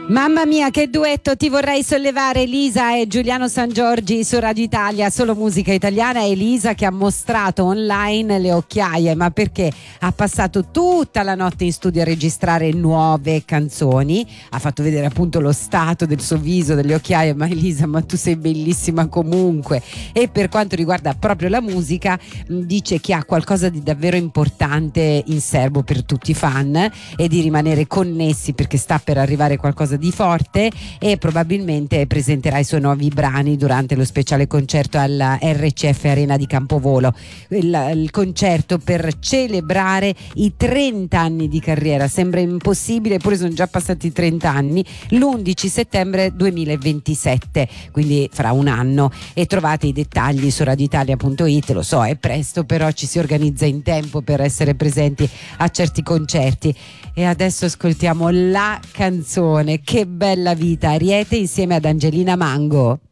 Mamma mia, che duetto! Ti vorrei sollevare, Elisa e Giuliano Sangiorgi su Radio Italia, solo musica italiana. Elisa che ha mostrato online le occhiaie, ma perché ha passato tutta la notte in studio a registrare nuove canzoni, ha fatto vedere appunto lo stato del suo viso, delle occhiaie. Ma Elisa, ma tu sei bellissima comunque. E per quanto riguarda proprio la musica, dice che ha qualcosa di davvero importante in serbo per tutti i fan e di rimanere connessi, perché sta per arrivare qualcosa di forte e probabilmente presenterà i suoi nuovi brani durante lo speciale concerto alla RCF Arena di Campovolo, il concerto per celebrare i 30 anni di carriera. Sembra impossibile, eppure sono già passati 30 anni, l'11 settembre 2027, quindi fra un anno, e trovate i dettagli su radioitalia.it. Lo so, è presto, però ci si organizza in tempo per essere presenti a certi concerti. E adesso ascoltiamo la canzone Che bella vita, Ariete insieme ad Angelina Mango.